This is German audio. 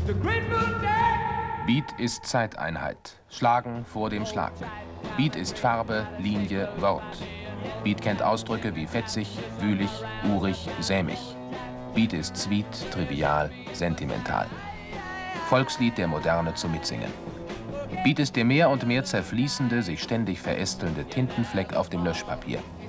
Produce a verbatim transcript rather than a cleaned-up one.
Beat ist Zeiteinheit. Schlagen vor dem Schlag. Beat ist Farbe, Linie, Wort. Beat kennt Ausdrücke wie fetzig, wühlig, urig, sämig. Beat ist sweet, trivial, sentimental. Volkslied der Moderne zum Mitsingen. Beat ist der mehr und mehr zerfließende, sich ständig verästelnde Tintenfleck auf dem Löschpapier.